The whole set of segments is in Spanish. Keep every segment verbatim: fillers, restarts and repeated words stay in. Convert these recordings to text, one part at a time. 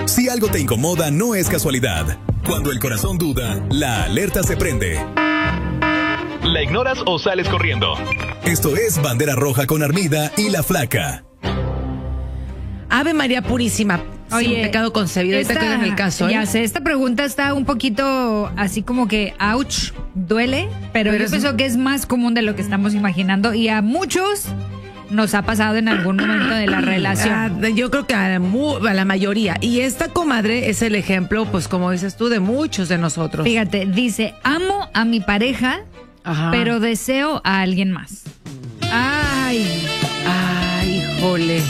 Si algo te incomoda, no es casualidad. Cuando el corazón duda, la alerta se prende. ¿La ignoras o sales corriendo? Esto es Bandera Roja con Armida y La Flaca. Ave María Purísima. Oye, sin pecado concebido. esta, Ahorita queda en el caso, ¿eh? Ya sé, esta pregunta está un poquito así como que, ouch, duele, pero, pero yo es... pienso que es más común de lo que estamos imaginando y a muchos nos ha pasado en algún momento de la relación. Ah, yo creo que a la, a la mayoría. Y esta comadre es el ejemplo, pues como dices tú, de muchos de nosotros. Fíjate, dice, amo a mi pareja, Ajá. pero deseo a alguien más. Ay, ay, jole.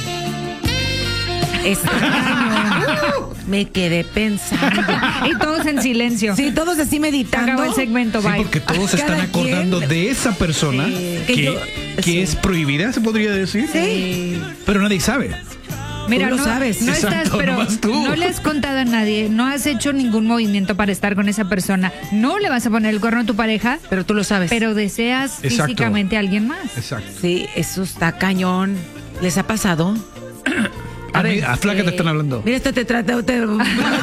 Extraño. Me quedé pensando. Y todos en silencio. Sí, todos así meditando. Acabó el segmento, bye. Sí, porque todos están Cada acordando quien... de esa persona sí. que, que, yo, que sí. es prohibida, se podría decir. Sí. Pero nadie sabe. Mira, tú lo no, sabes. No Exacto, estás, pero no le has contado a nadie, no has hecho ningún movimiento para estar con esa persona. No le vas a poner el cuerno a tu pareja, pero tú lo sabes. Pero deseas Exacto. físicamente a alguien más. Exacto. Sí, eso está cañón. ¿Les ha pasado? A, ver, a Flaca te están hablando. Mira, esto te trata. Te... a, mí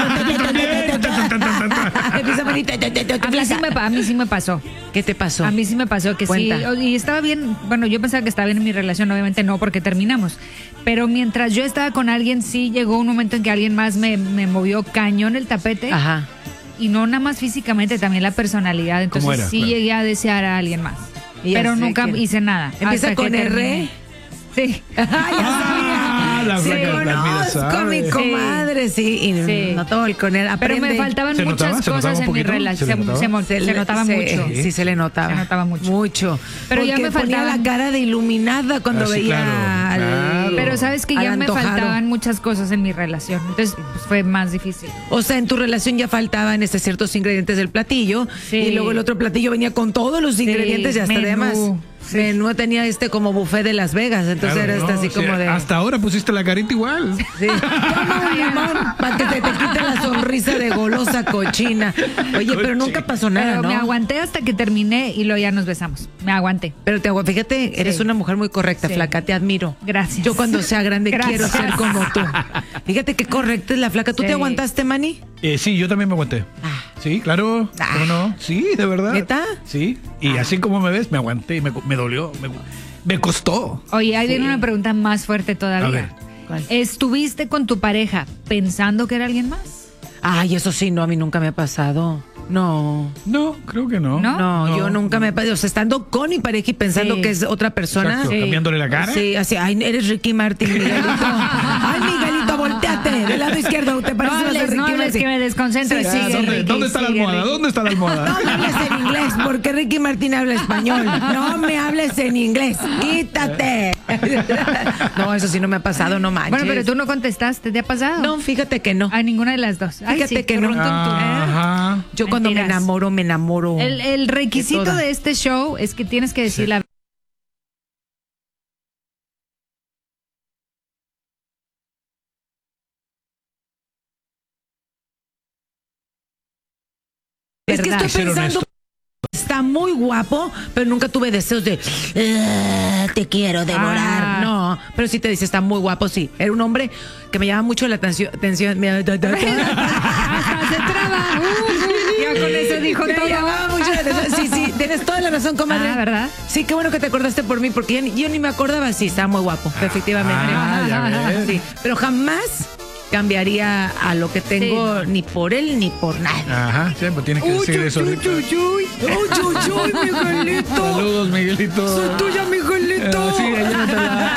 sí me, a mí sí me pasó. ¿Qué te pasó? A mí sí me pasó que Cuenta. sí. Y estaba bien. Bueno, yo pensaba que estaba bien en mi relación. Obviamente no, porque terminamos. Pero mientras yo estaba con alguien, sí llegó un momento en que alguien más me, me movió cañón el tapete. Ajá. Y no nada más físicamente, también la personalidad. Entonces era? sí Claro. llegué a desear a alguien más. Pero nunca que... hice nada. ¿Empieza con R? Terminé. Sí. Ah, ya sabía. La sí, Flaca, conozco a mi comadre, sí, y sí. no todo el con él aprende. Pero me faltaban muchas notaba? cosas en mi relación. Se, se, se, se, se notaba se, mucho. Sí, se le notaba. Se notaba mucho. Mucho. Pero porque ya me faltaba la cara de iluminada cuando ah, sí, veía claro, al, claro. Pero sabes que ya me antojado. faltaban muchas cosas en mi relación. Entonces pues, fue más difícil. O sea, en tu relación ya faltaban este ciertos ingredientes del platillo. Sí. Y luego el otro platillo venía con todos los ingredientes sí, y hasta menú. además. Sí. Menú tenía este como buffet de Las Vegas, entonces claro, era este no, así sí, como de... Hasta ahora pusiste la carita igual. Sí. Toma un limón para que te, te quite la sonrisa de golosa cochina. Oye, cochina. Pero nunca pasó nada, pero ¿no? Me aguanté hasta que terminé y luego ya nos besamos. Me aguanté. Pero te aguanté, fíjate, eres sí. una mujer muy correcta, sí. Flaca, te admiro. Gracias. Yo cuando sea grande Gracias. quiero ser como tú. Fíjate qué correcta es la Flaca. ¿Tú sí. te aguantaste, Manny? Eh, sí, yo también me aguanté. Ah. Sí, claro. Ah. ¿Cómo no? Sí, de verdad. ¿Neta? Sí. Y ah. así como me ves, me aguanté, me, me dolió, me, me costó. Oye, ahí sí. viene una pregunta más fuerte todavía. A ver. ¿Cuál? ¿Estuviste con tu pareja pensando que era alguien más? Ay, eso sí, no, a mí nunca me ha pasado. No. No, creo que no. No, no, no. yo nunca me he pasado. O sea, estando con mi pareja y pensando sí. que es otra persona. Sí. Cambiándole la cara. Sí, así, ay, eres Ricky Martin, Miguelito. Ay, Miguelito, volteate del lado izquierdo. ¿Te parece no hables, no hables que me desconcentro. Sí, sí, sí, ¿Dónde, Ricky, ¿dónde está la almohada? Ricky. ¿Dónde está la almohada? No me hables en inglés, porque Ricky Martin habla español. No me hables en inglés. Quítate. No, eso sí no me ha pasado, no manches. Bueno, pero tú no contestaste, ¿te ha pasado? No, fíjate que no. A ninguna de las dos. Ay, Fíjate sí, que no. Ajá. Yo cuando Mentiras. me enamoro, me enamoro. El, el requisito de, de este show es que tienes que decir sí. la Es que estoy pensando, está muy guapo, pero nunca tuve deseos de uh, te quiero devorar. Ah. No, pero sí te dice, está muy guapo, sí. Era un hombre que me llama mucho la atención. atención me, Hasta se traba. Uh, ya con eso dijo me todo. Llamaba mucho la atención. Sí, sí, tienes toda la razón, comadre. Ah, ¿verdad? Sí, qué bueno que te acordaste por mí, porque yo ni, yo ni me acordaba. Sí, está muy guapo, efectivamente. Ah, ya ves. Sí, pero jamás cambiaría a lo que tengo sí. ni por él ni por nada. Ajá, siempre tiene que decir uy, eso. Uy, uy, uy, uy, uy, Miguelito. Saludos, Miguelito. Soy tuya, Miguelito. Uh, sí,